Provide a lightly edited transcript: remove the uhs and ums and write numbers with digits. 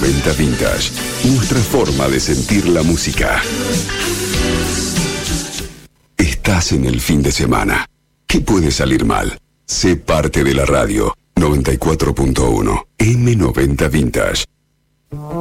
M90 Vintage. Nuestra forma de sentir la música. Estás en el fin de semana. ¿Qué puede salir mal? Sé parte de la radio. 94.1 M90 Vintage.